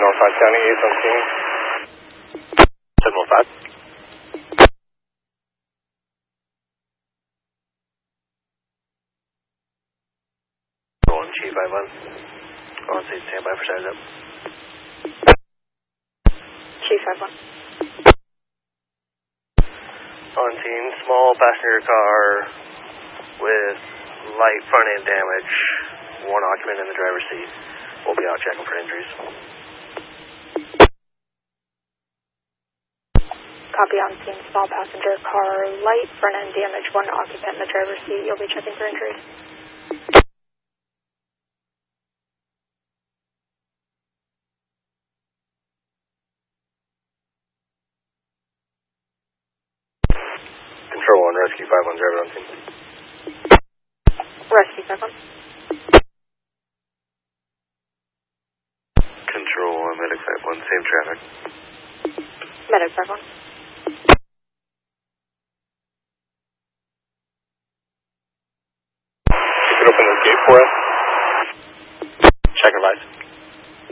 Northside County, 817. 715. Chief 51. On scene, standby for size up. Chief 51. On scene, small passenger car with light front end damage. One occupant in the driver's seat. We'll be out checking for injuries. Copy on scene, small passenger car, light front end damage, one occupant in the driver's seat. You'll be checking for injuries. Control 1, Rescue 51, driver on scene. Rescue 51. Control 1, Medic 51, same traffic. Medic 51. You could open this gate for us. Check advice.